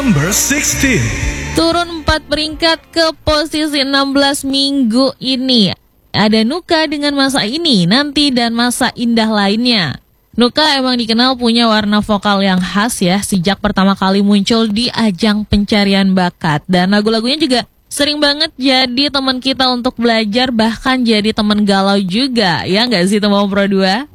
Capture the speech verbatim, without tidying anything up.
number sixteen. Turun empat peringkat ke posisi enam belas minggu ini. Ada Nuka dengan Masa Ini, Nanti, dan Masa Indah lainnya. Nuka emang dikenal punya warna vokal yang khas ya, sejak pertama kali muncul di ajang pencarian bakat. Dan lagu-lagunya juga sering banget jadi teman kita untuk belajar, bahkan jadi teman galau juga. Ya nggak sih teman Pro dua?